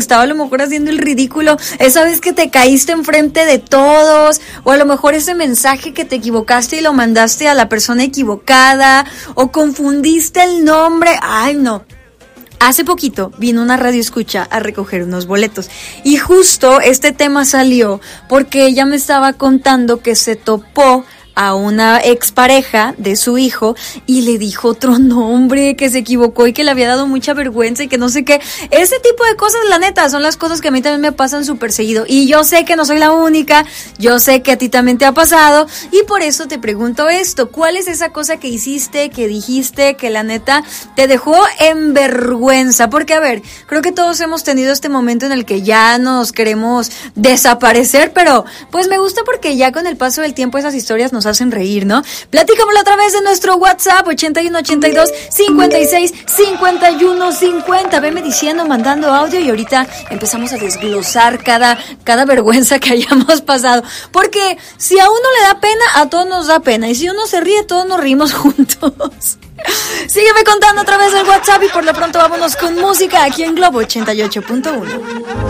estaba a lo mejor haciendo el ridículo, esa vez que te caíste enfrente de todos, o a lo mejor ese mensaje que te equivocaste y lo mandaste a la persona equivocada, o confundiste el nombre. Ay, no. Hace poquito vino una radioescucha a recoger unos boletos y justo este tema salió porque ella me estaba contando que se topó a una expareja de su hijo y le dijo otro nombre, que se equivocó y que le había dado mucha vergüenza y que no sé qué. Ese tipo de cosas, la neta, son las cosas que a mí también me pasan súper seguido. Y yo sé que no soy la única, yo sé que a ti también te ha pasado y por eso te pregunto esto. ¿Cuál es esa cosa que hiciste, que dijiste, que la neta te dejó en vergüenza? Porque, a ver, creo que todos hemos tenido este momento en el que ya nos queremos desaparecer, pero pues me gusta porque ya con el paso del tiempo esas historias nos hacen reír, ¿no? Platícamelo a través de nuestro WhatsApp 8182-56-5150. Veme diciendo, mandando audio y ahorita empezamos a desglosar cada vergüenza que hayamos pasado. Porque si a uno le da pena, a todos nos da pena. Y si uno se ríe, todos nos rimos juntos. Sígueme contando a través del WhatsApp y por lo pronto vámonos con música aquí en Globo 88.1.